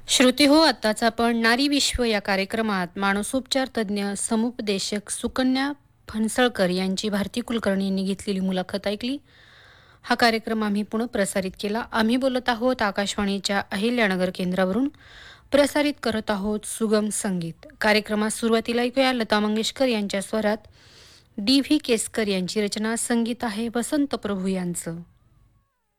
श्रोते हो, आत्ताच आपण नारी विश्व या कार्यक्रमात मानसोपचार तज्ज्ञ समुपदेशक सुकन्या फणसळकर यांची भारती कुलकर्णी यांनी घेतलेली मुलाखत ऐकली. हा कार्यक्रम आम्ही पुन्हा प्रसारित केला. आम्ही बोलत आहोत आकाशवाणीच्या अहिल्यानगर केंद्रावरून. प्रसारित करत आहोत सुगम संगीत. कार्यक्रमात सुरुवातीला ऐकूया लता मंगेशकर यांच्या स्वरात डी व्ही केसकर यांची रचना. संगीत आहे वसंत प्रभू यांचं.